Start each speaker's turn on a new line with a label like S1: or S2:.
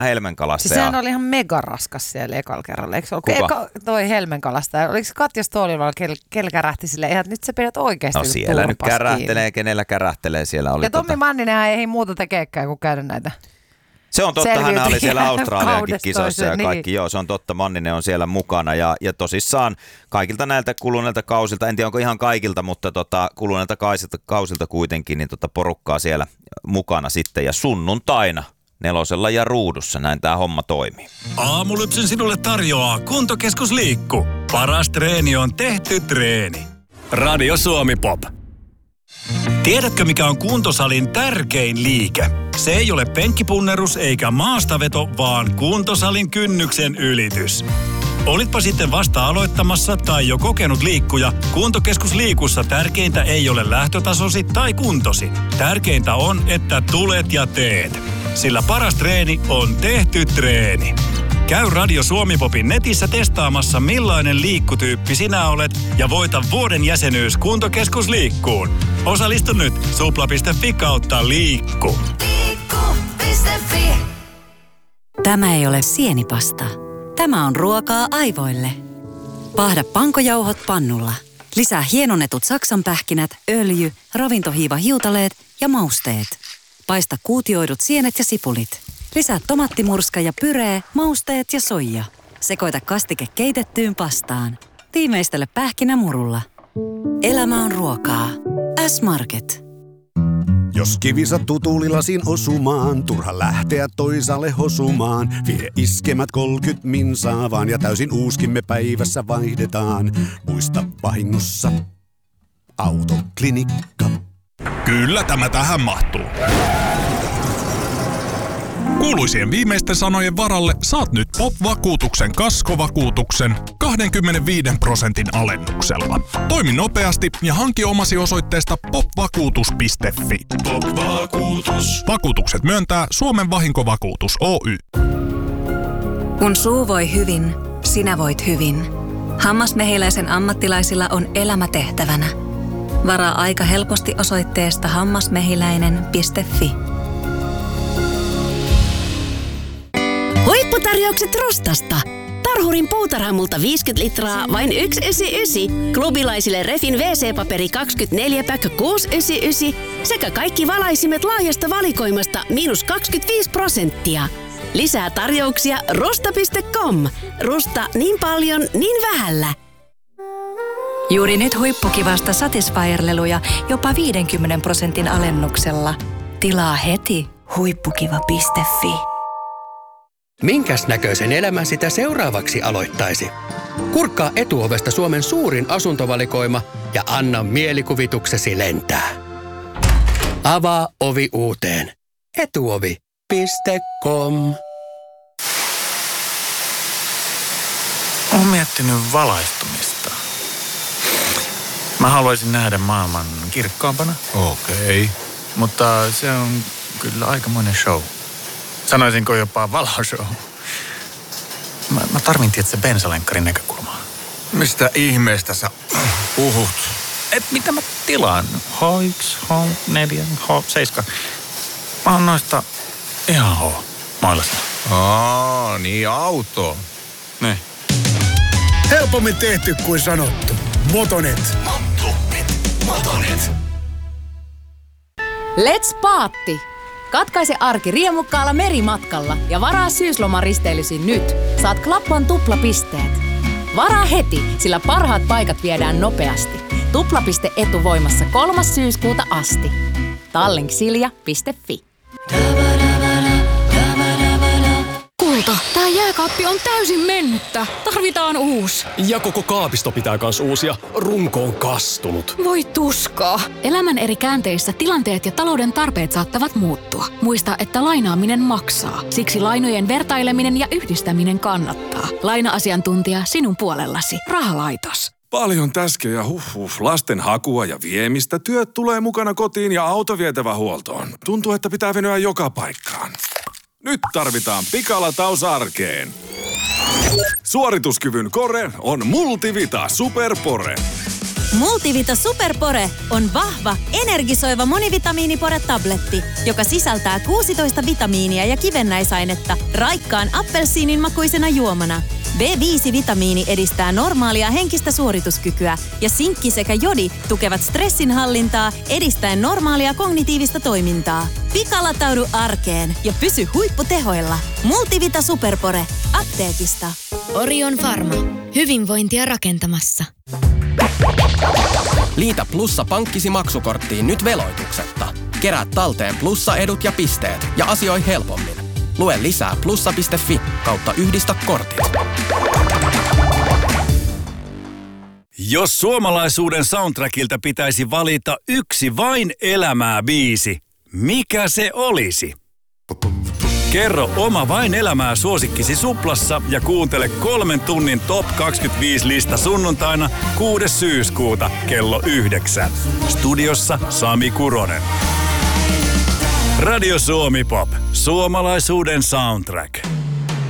S1: Helmenkalastaja.
S2: Siis sehän oli ihan mega raskas siellä ekalla kerralla. Eikö se
S1: Kuka?
S2: toi Helmenkalastaja. Oliko se Katja Stolivalla, kellä kärähti silleen, että nyt sä pidät oikeasti
S1: No siellä nyt kärähtelee, kenellä kärähtelee siellä oli.
S2: Ja Tommi Manninenhan ei muuta tekeekään kuin käydä näitä.
S1: Se on totta, hän oli siellä Australiankin kisoissa ja kaikki.
S2: Niin.
S1: Joo, se on totta, Manninen on siellä mukana ja tosissaan kaikilta näiltä kuluneilta kausilta, en tiedä onko ihan kaikilta, mutta kuluneilta kausilta kuitenkin, niin porukkaa siellä mukana sitten ja sunnuntaina 4 ja Ruudussa, näin tää homma toimii.
S3: Aamulypsyn sinulle tarjoaa Kuntokeskus Liikku. Paras treeni on tehty treeni. Radio Suomi Pop. Tiedätkö mikä on kuntosalin tärkein liike? Se ei ole penkkipunnerus eikä maastaveto, vaan kuntosalin kynnyksen ylitys. Olitpa sitten vasta aloittamassa tai jo kokenut liikkuja, Kuntokeskus Liikussa tärkeintä ei ole lähtötasosi tai kuntosi. Tärkeintä on, että tulet ja teet. Sillä paras treeni on tehty treeni. Käy Radio Suomi Popin netissä testaamassa millainen liikkutyyppi sinä olet ja voita vuoden jäsenyys Kuntokeskus Liikkuun. Osallistu nyt supla.fi/liikku.
S4: Liikku.fi. Tämä ei ole sienipasta. Tämä on ruokaa aivoille. Paahda pankojauhot pannulla. Lisää hienonnetut saksanpähkinät, öljy, ravintohiivahiutaleet ja mausteet. Paista kuutioidut sienet ja sipulit. Lisää tomattimurska ja pyree, mausteet ja soija. Sekoita kastike keitettyyn pastaan. Tiimeistele pähkinämurulla. Elämä on ruokaa. S-Market.
S5: Jos kivi sattuu tuulilasin osumaan, turha lähteä toisaalle hosumaan. Vie iskemät 30 minsaa vaan ja täysin uuskimme päivässä vaihdetaan. Muista vahingossa Autoklinikka.
S6: Kyllä tämä tähän mahtuu. Kuuluisien viimeisten sanojen varalle saat nyt POP-vakuutuksen kaskovakuutuksen 25% alennuksella. Toimi nopeasti ja hanki omasi osoitteesta popvakuutus.fi. POP-vakuutus. Vakuutukset myöntää Suomen vahinkovakuutus Oy.
S4: Kun suu voi hyvin, sinä voit hyvin. Hammasmehiläisen ammattilaisilla on elämä tehtävänä. Varaa aika helposti osoitteesta hammasmehiläinen.fi.
S7: Huipputarjoukset Rustasta. Tarhurin puutarhamulta 50 litraa, vain 1,99. Klubilaisille Refin WC-paperi 24-pack 6,99. Sekä kaikki valaisimet laajasta valikoimasta -25%. Lisää tarjouksia rusta.com. Rusta niin paljon, niin vähällä.
S4: Juuri nyt huippukivasta Satisfyer-leluja jopa 50% alennuksella. Tilaa heti huippukiva.fi.
S8: Minkäs näköisen elämän sitä seuraavaksi aloittaisi? Kurkkaa Etuovesta Suomen suurin asuntovalikoima ja anna mielikuvituksesi lentää. Avaa ovi uuteen. Etuovi.com.
S9: Olen miettinyt valaistumista. Mä haluaisin nähdä maailman kirkkaampana.
S6: Okei.
S9: Mutta se on kyllä aikamoinen show. Sanoisinko jopa valoshow. Mä tarvin tietysti bensalenkkarin näkökulmaa.
S6: Mistä ihmeestä sä puhut?
S9: Mitä mä tilaan? H1, H4, H7. Mä oon noista ihan H-mailassa.
S6: Niin auto.
S9: Niin.
S10: Helpommin tehty kuin sanottu. Motonet. Motonet.
S11: Let's paatti! Katkaise arki riemukkaalla merimatkalla ja varaa syyslomaristeilyysi nyt. Saat Klappan tuplapisteet. Varaa heti, sillä parhaat paikat viedään nopeasti. Tuplapiste etuvoimassa 3. syyskuuta asti. Tallinksilja.fi.
S12: Kulta, tää jääkaappi on täysin mennyttä. Tarvitaan uusi.
S13: Ja koko kaapisto pitää kans uusia. Runko on kastunut.
S12: Voi tuskaa. Elämän eri käänteissä tilanteet ja talouden tarpeet saattavat muuttua. Muista, että lainaaminen maksaa. Siksi lainojen vertaileminen ja yhdistäminen kannattaa. Laina-asiantuntija sinun puolellasi. Rahalaitos.
S14: Paljon täskejä, lasten hakua ja viemistä. Työt tulee mukana kotiin ja auto vietävä huoltoon. Tuntuu, että pitää venyä joka paikkaan. Nyt tarvitaan pikalataus arkeen. Suorituskyvyn kore on Multivita Superpore.
S15: Multivita Superpore on vahva, energisoiva monivitamiinipore-tabletti, joka sisältää 16 vitamiinia ja kivennäisainetta raikkaan appelsiinin makuisena juomana. B5-vitamiini edistää normaalia henkistä suorituskykyä ja sinkki sekä jodi tukevat stressinhallintaa edistäen normaalia kognitiivista toimintaa. Pikalataudu arkeen ja pysy huipputehoilla. Multivita Superpore apteekista.
S16: Orion Pharma. Hyvinvointia rakentamassa.
S17: Liitä Plussa pankkisi maksukorttiin nyt veloituksetta. Kerää talteen Plussa-edut ja pisteet ja asioi helpommin. Lue lisää plussa.fi/yhdistä kortit.
S3: Jos suomalaisuuden soundtrackilta pitäisi valita yksi vain elämää biisi, mikä se olisi? Kerro oma vain elämää suosikkisi Suplassa ja kuuntele 3 tunnin Top 25-lista sunnuntaina 6. syyskuuta kello 9. Studiossa Sami Kuronen. Radio Suomi Pop. Suomalaisuuden soundtrack.